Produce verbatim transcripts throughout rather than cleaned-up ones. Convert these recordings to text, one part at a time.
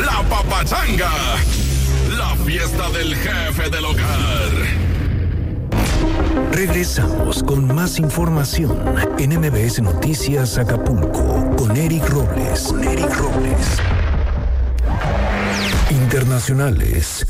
La Papachanga, la fiesta del jefe del hogar. Regresamos con más información en M B S Noticias Acapulco con Eric Robles. Con Eric Robles. Internacionales.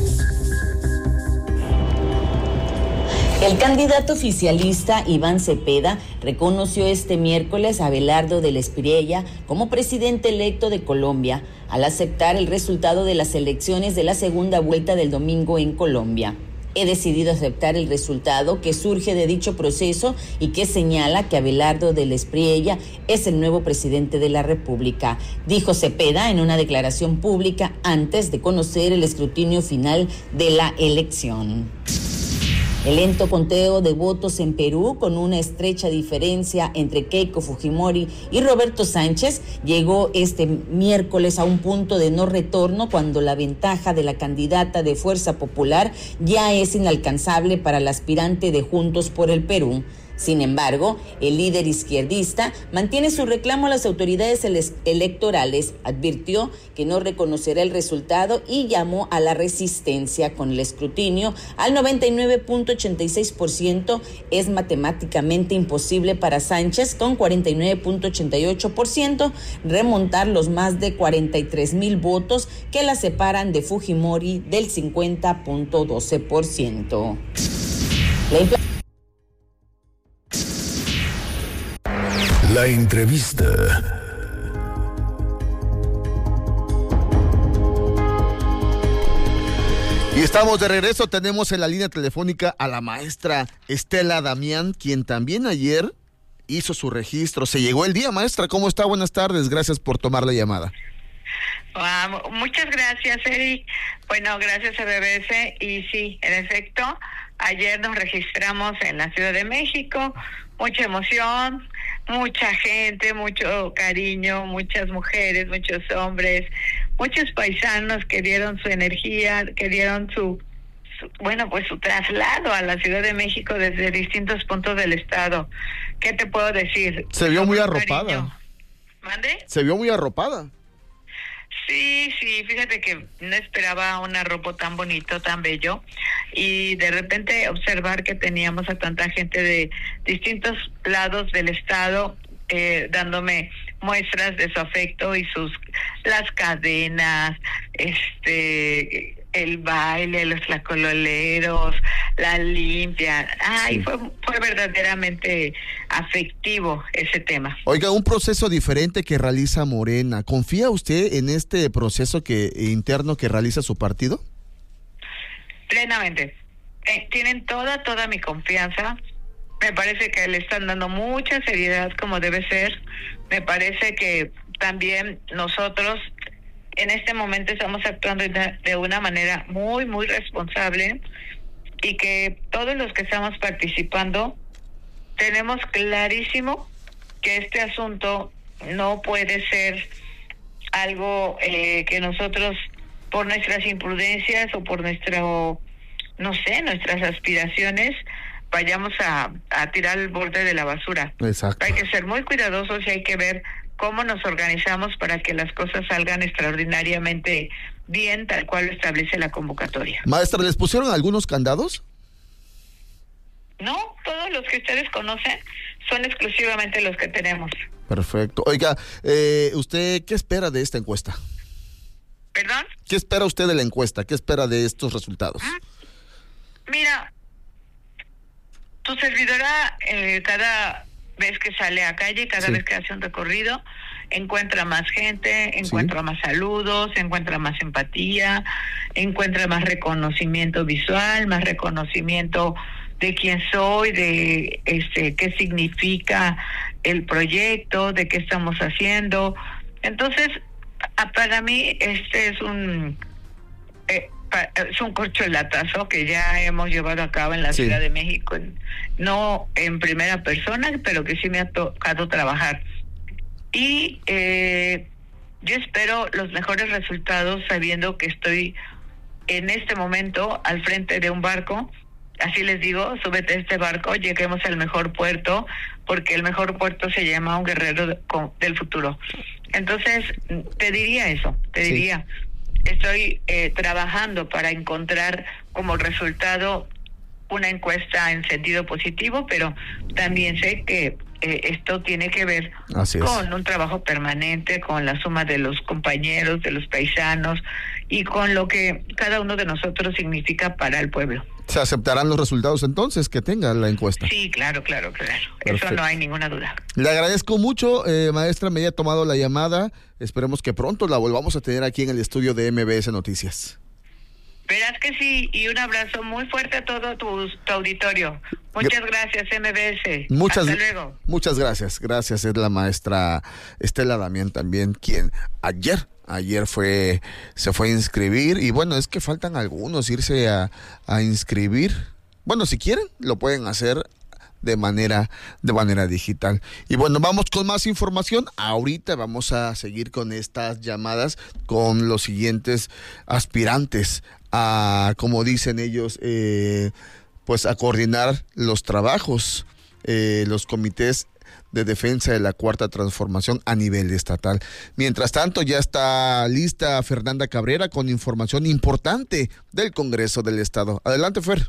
El candidato oficialista Iván Cepeda reconoció este miércoles a Abelardo del Espriella como presidente electo de Colombia al aceptar el resultado de las elecciones de la segunda vuelta del domingo en Colombia. He decidido aceptar el resultado que surge de dicho proceso y que señala que Abelardo del Espriella es el nuevo presidente de la República, dijo Cepeda en una declaración pública antes de conocer el escrutinio final de la elección. El lento conteo de votos en Perú, con una estrecha diferencia entre Keiko Fujimori y Roberto Sánchez, llegó este miércoles a un punto de no retorno cuando la ventaja de la candidata de Fuerza Popular ya es inalcanzable para el aspirante de Juntos por el Perú. Sin embargo, el líder izquierdista mantiene su reclamo a las autoridades electorales, advirtió que no reconocerá el resultado y llamó a la resistencia. Con el escrutinio al noventa y nueve punto ochenta y seis por ciento es matemáticamente imposible para Sánchez, con cuarenta y nueve punto ochenta y ocho por ciento, remontar los más de cuarenta y tres mil votos que la separan de Fujimori del cincuenta punto doce por ciento. La inflación La entrevista. Y estamos de regreso, tenemos en la línea telefónica a la maestra Estela Damián, quien también ayer hizo su registro. Se llegó el día, maestra, ¿cómo está? Buenas tardes, gracias por tomar la llamada. Uh, muchas gracias, Eric. Bueno, gracias a B B S, y sí, en efecto, ayer nos registramos en la Ciudad de México, mucha emoción, mucha gente, mucho cariño, muchas mujeres, muchos hombres, muchos paisanos que dieron su energía, que dieron su, su bueno, pues su traslado a la Ciudad de México desde distintos puntos del estado. ¿Qué te puedo decir? Se vio muy arropada. Cariño. ¿Mande? Se vio muy arropada. Sí, sí, fíjate que no esperaba un arropo tan bonito, tan bello, y de repente observar que teníamos a tanta gente de distintos lados del estado eh, dándome muestras de su afecto y sus las cadenas, este el baile, los tlacololeros, la limpia. Ay, sí. fue, fue verdaderamente afectivo ese tema. Oiga, un proceso diferente que realiza Morena. ¿Confía usted en este proceso que interno que realiza su partido? Plenamente. Eh, tienen toda, toda mi confianza. Me parece que le están dando mucha seriedad como debe ser. Me parece que también nosotros en este momento estamos actuando de una manera muy, muy responsable, y que todos los que estamos participando tenemos clarísimo que este asunto no puede ser algo eh, que nosotros, por nuestras imprudencias o por nuestro, no sé, nuestras aspiraciones, vayamos a, a tirar al borde de la basura. Exacto. Hay que ser muy cuidadosos y hay que ver cómo nos organizamos para que las cosas salgan extraordinariamente bien, tal cual lo establece la convocatoria. Maestra, ¿les pusieron algunos candados? No, todos los que ustedes conocen son exclusivamente los que tenemos. Perfecto. Oiga, eh, ¿usted qué espera de esta encuesta? ¿Perdón? ¿Qué espera usted de la encuesta? ¿Qué espera de estos resultados? Mira, tu servidora eh, cada vez que sale a calle, cada sí. vez que hace un recorrido, encuentra más gente, encuentra sí. más saludos, encuentra más empatía, encuentra más reconocimiento visual, más reconocimiento de quién soy, de este qué significa el proyecto, de qué estamos haciendo. Entonces, para mí este es un eh, es un corcholatazo que ya hemos llevado a cabo en la sí. Ciudad de México, no en primera persona, pero que sí me ha tocado trabajar. Y eh, yo espero los mejores resultados sabiendo que estoy en este momento al frente de un barco así les digo, súbete a este barco, lleguemos al mejor puerto, porque el mejor puerto se llama un guerrero de, con, del futuro. Entonces, te diría eso, te sí. diría, estoy eh, trabajando para encontrar como resultado una encuesta en sentido positivo, pero también sé que eh, esto tiene que ver con un trabajo permanente, con la suma de los compañeros, de los paisanos y con lo que cada uno de nosotros significa para el pueblo. ¿Se aceptarán los resultados entonces que tenga la encuesta? Sí, claro, claro, claro. Perfecto. Eso no hay ninguna duda. Le agradezco mucho, eh, maestra, me haya tomado la llamada. Esperemos que pronto la volvamos a tener aquí en el estudio de M B S Noticias. Verás que sí, y un abrazo muy fuerte a todo tu, tu auditorio. Muchas gracias, M B S. Muchas, Hasta luego. Muchas gracias. Gracias, es la maestra Estela Damián también, quien ayer, ayer fue, se fue a inscribir. Y bueno, es que faltan algunos irse a, a inscribir. Bueno, si quieren, lo pueden hacer de manera, de manera digital. Y bueno, vamos con más información. Ahorita vamos a seguir con estas llamadas con los siguientes aspirantes a, como dicen ellos, eh, pues a coordinar los trabajos, eh, los comités de defensa de la Cuarta Transformación a nivel estatal. Mientras tanto, ya está lista Fernanda Cabrera con información importante del Congreso del Estado. Adelante, Fer.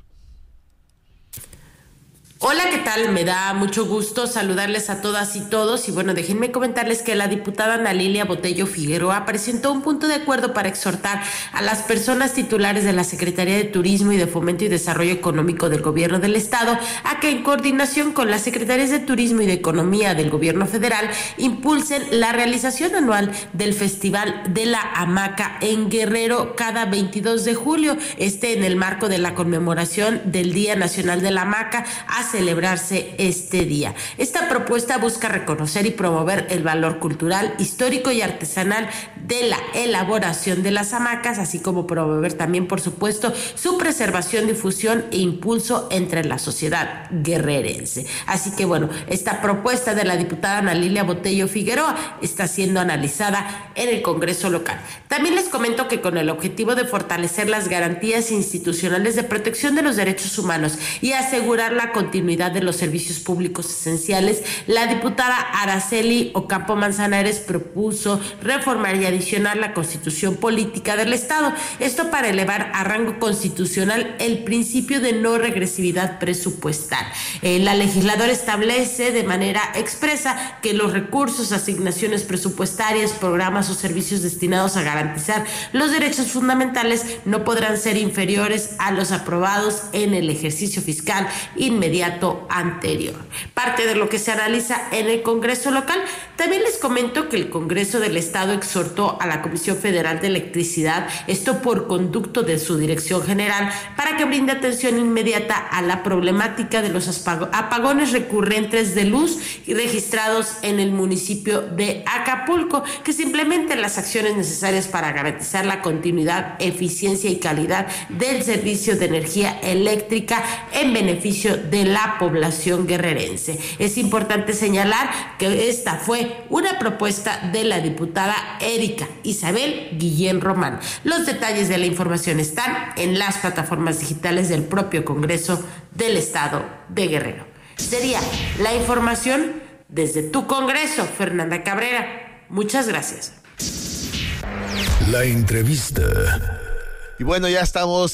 Hola, ¿qué tal? Me da mucho gusto saludarles a todas y todos y bueno, déjenme comentarles que la diputada Ana Lilia Botello Figueroa presentó un punto de acuerdo para exhortar a las personas titulares de la Secretaría de Turismo y de Fomento y Desarrollo Económico del Gobierno del Estado a que en coordinación con las Secretarías de Turismo y de Economía del Gobierno Federal impulsen la realización anual del Festival de la Hamaca en Guerrero cada veintidós de julio, este en el marco de la conmemoración del Día Nacional de la Hamaca a celebrarse este día. Esta propuesta busca reconocer y promover el valor cultural, histórico y artesanal de la elaboración de las hamacas, así como promover también, por supuesto, su preservación, difusión e impulso entre la sociedad guerrerense. Así que bueno, esta propuesta de la diputada Ana Lilia Botello Figueroa está siendo analizada en el Congreso local. También les comento que con el objetivo de fortalecer las garantías institucionales de protección de los derechos humanos y asegurar la continuidad de los servicios públicos esenciales, la diputada Araceli Ocampo Manzanares propuso reformar y adicionar la Constitución Política del Estado, esto para elevar a rango constitucional el principio de no regresividad presupuestal. Eh, la legisladora establece de manera expresa que los recursos, asignaciones presupuestarias, programas o servicios destinados a garantizar los derechos fundamentales no podrán ser inferiores a los aprobados en el ejercicio fiscal inmediato anterior. Parte de lo que se analiza en el Congreso local. También les comento que el Congreso del Estado exhortó a la Comisión Federal de Electricidad, esto por conducto de su Dirección General, para que brinde atención inmediata a la problemática de los apagones recurrentes de luz y registrados en el municipio de Acapulco, que se implementen las acciones necesarias para garantizar la continuidad, eficiencia y calidad del servicio de energía eléctrica en beneficio de la población guerrerense. Es importante señalar que esta fue una propuesta de la diputada Erika Isabel Guillén Román. Los detalles de la información están en las plataformas digitales del propio Congreso del Estado de Guerrero. Sería la información desde tu Congreso, Fernanda Cabrera. Muchas gracias. La entrevista. Y bueno, ya estamos